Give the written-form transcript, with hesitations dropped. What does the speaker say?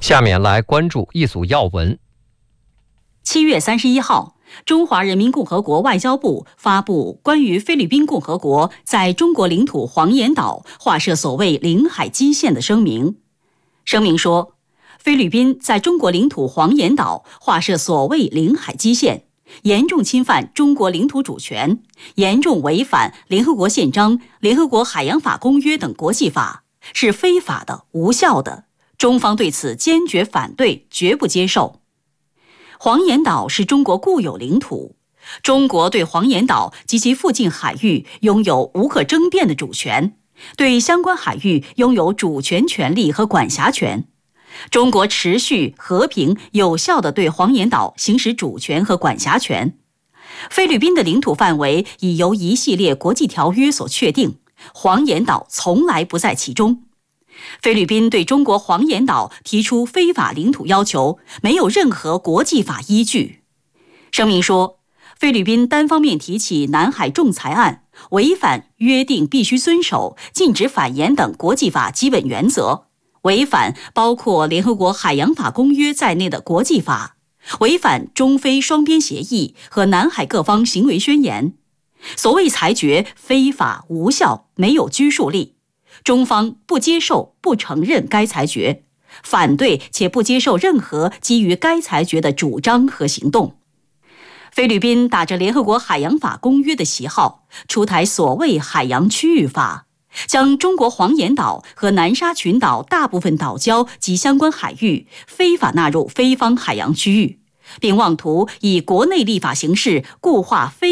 下面来关注一组要闻。 7月31号，中华人民共和国外交部发布关于菲律宾共和国在中国领土黄岩岛划设所谓领海基线的声明。声明说，菲律宾在中国领土黄岩岛划设所谓领海基线，严重侵犯中国领土主权，严重违反联合国宪章、联合国海洋法公约等国际法，是非法的、无效的。中方对此坚决反对，绝不接受。黄岩岛是中国固有领土，中国对黄岩岛及其附近海域拥有无可争辩的主权，对相关海域拥有主权权利和管辖权。中国持续、和平、有效地对黄岩岛行使主权和管辖权。菲律宾的领土范围已由一系列国际条约所确定，黄岩岛从来不在其中。菲律宾对中国黄岩岛提出非法领土要求，没有任何国际法依据。声明说，菲律宾单方面提起南海仲裁案，违反约定必须遵守、禁止反言等国际法基本原则，违反包括联合国海洋法公约在内的国际法，违反中菲双边协议和南海各方行为宣言。所谓裁决非法无效，没有拘束力。中方不接受、不承认该裁决，反对且不接受任何基于该裁决的主张和行动。菲律宾打着联合国海洋法公约的旗号，出台所谓海洋区域法，将中国黄岩岛和南沙群岛大部分岛礁及相关海域非法纳入菲方海洋区域，并妄图以国内立法形式固化非